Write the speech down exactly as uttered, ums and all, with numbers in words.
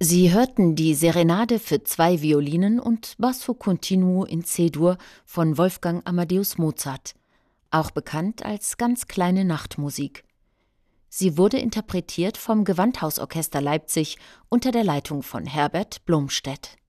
Sie hörten die Serenade für zwei Violinen und Basso Continuo in C-Dur von Wolfgang Amadeus Mozart, auch bekannt als ganz kleine Nachtmusik. Sie wurde interpretiert vom Gewandhausorchester Leipzig unter der Leitung von Herbert Blomstedt.